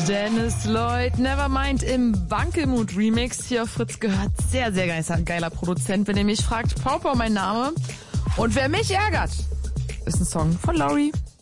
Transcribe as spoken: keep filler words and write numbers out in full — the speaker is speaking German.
Dennis Lloyd, Nevermind im Wankelmut Remix. Hier auf Fritz gehört. Sehr, sehr geiler, geiler Produzent. Wenn ihr mich fragt, Pau Pau mein Name. Und wer mich ärgert, ist ein Song von Laurie.